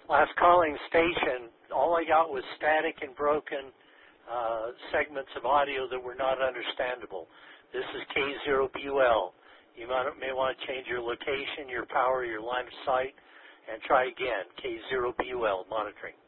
Last calling station, all I got was static and broken segments of audio that were not understandable. This is K0BUL. You may want to change your location, your power, your line of sight, and try again. K0BUL monitoring.